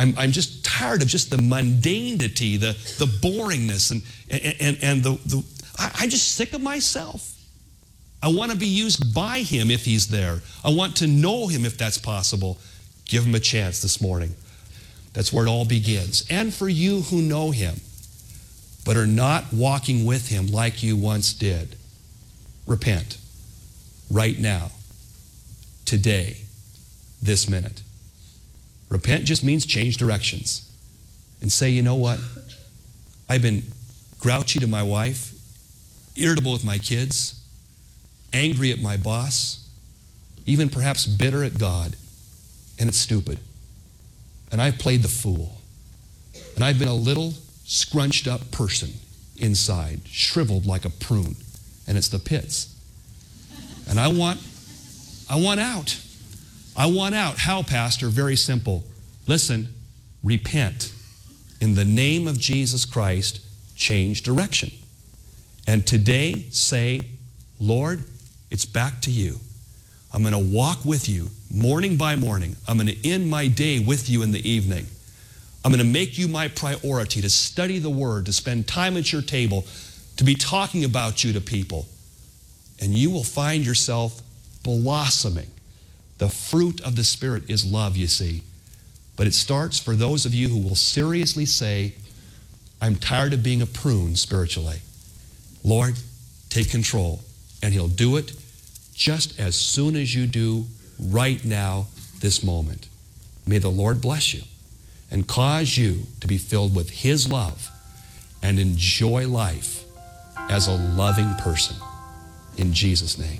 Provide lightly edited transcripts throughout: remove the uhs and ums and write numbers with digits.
I'm just tired of just the mundanity, the boringness, and I'm just sick of myself. I want to be used by him if he's there. I want to know him if that's possible. Give him a chance this morning. That's where it all begins. And for you who know him, but are not walking with him like you once did, repent right now, today, this minute. Repent just means change directions and say, you know what? I've been grouchy to my wife, irritable with my kids, angry at my boss, even perhaps bitter at God, and it's stupid. And I've played the fool. And I've been a little scrunched up person inside, shriveled like a prune, and it's the pits. And I want out. I want out. How, Pastor? Very simple. Listen, repent. In the name of Jesus Christ, change direction. And today say, Lord, it's back to you. I'm going to walk with you morning by morning. I'm going to end my day with you in the evening. I'm going to make you my priority to study the Word, to spend time at your table, to be talking about you to people. And you will find yourself blossoming. The fruit of the Spirit is love, you see. But it starts for those of you who will seriously say, I'm tired of being a prune spiritually. Lord, take control. And he'll do it just as soon as you do right now, this moment. May the Lord bless you and cause you to be filled with his love and enjoy life as a loving person. In Jesus' name.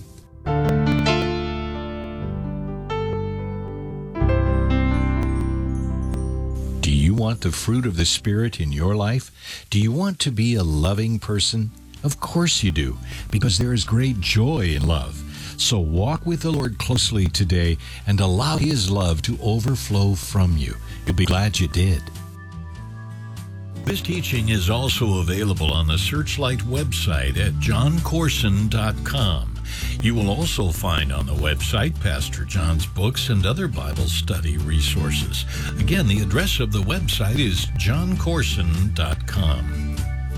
Do you want the fruit of the Spirit in your life? Do you want to be a loving person? Of course you do, because there is great joy in love. So walk with the Lord closely today and allow his love to overflow from you. You'll be glad you did. This teaching is also available on the Searchlight website at johncorson.com. You will also find on the website Pastor John's books and other Bible study resources. Again, the address of the website is johncorson.com.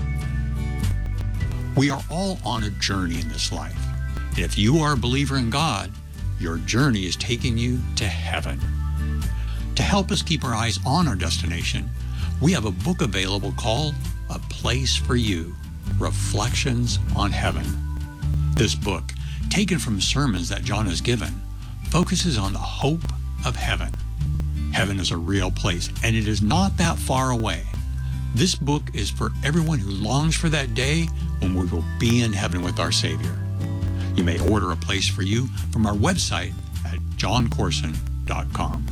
We are all on a journey in this life. And if you are a believer in God, your journey is taking you to heaven. To help us keep our eyes on our destination, we have a book available called A Place for You, Reflections on Heaven. This book, taken from sermons that John has given, focuses on the hope of heaven. Heaven is a real place, and it is not that far away. This book is for everyone who longs for that day when we will be in heaven with our Savior. You may order A Place for You from our website at johncorson.com.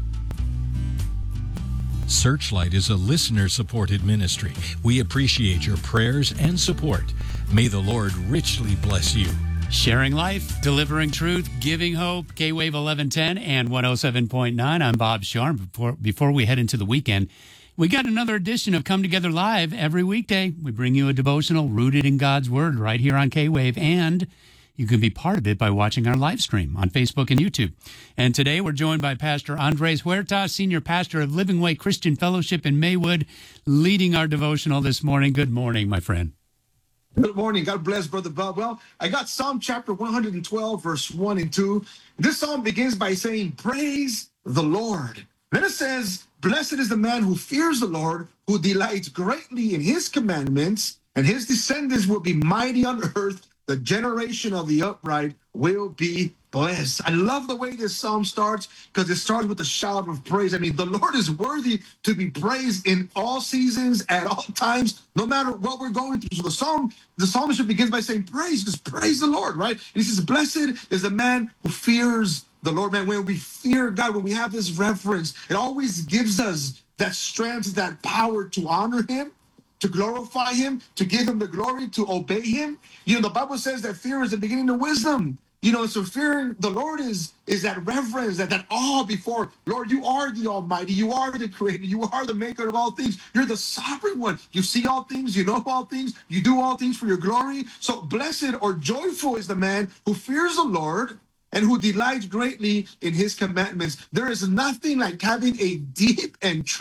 Searchlight is a listener-supported ministry. We appreciate your prayers and support. May the Lord richly bless you. Sharing life, delivering truth, giving hope. K-Wave 1110 and 107.9. I'm Bob Sharm. Before we head into the weekend, we got another edition of Come Together Live every weekday. We bring you a devotional rooted in God's Word right here on K-Wave, and you can be part of it by watching our live stream on Facebook and YouTube. And today we're joined by Pastor Andres Huerta, Senior Pastor of Living Way Christian Fellowship in Maywood, leading our devotional this morning. Good morning, my friend. Good morning. God bless, Brother Bob. Well, I got Psalm chapter 112, verse 1 and 2. This psalm begins by saying, praise the Lord. Then it says, blessed is the man who fears the Lord, who delights greatly in his commandments, and his descendants will be mighty on earth. The generation of the upright will be blessed. I love the way this psalm starts because it starts with a shout of praise. I mean, the Lord is worthy to be praised in all seasons, at all times, no matter what we're going through. So the psalmist begins by saying praise, just praise the Lord, right? And he says, blessed is the man who fears the Lord. Man, when we fear God, when we have this reverence, it always gives us that strength, that power to honor him, to glorify him, to give him the glory, to obey him. You know, the Bible says that fear is the beginning of wisdom. You know, so fearing the Lord is that reverence, that awe before, Lord, you are the Almighty, you are the Creator, you are the Maker of all things, you're the Sovereign One. You see all things, you know all things, you do all things for your glory. So blessed or joyful is the man who fears the Lord and who delights greatly in his commandments. There is nothing like having a deep and true